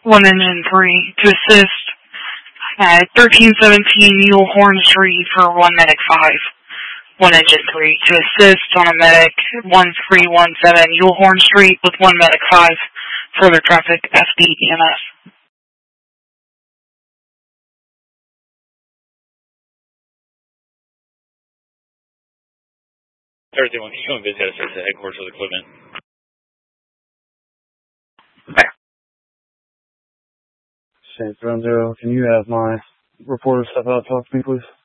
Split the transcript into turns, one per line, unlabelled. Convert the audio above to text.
1 Engine 3 to assist at 1317 Mule Horn Street for 1 Medic 5. 1 Engine 3 to assist on a Medic 1317 Mule Horn Street with 1 Medic 5. Further traffic, FD EMS.
Thursday, when you go and visit us at the headquarters with equipment.
Okay.
Saints Ground Zero, can you have my reporter step out and talk to me, please?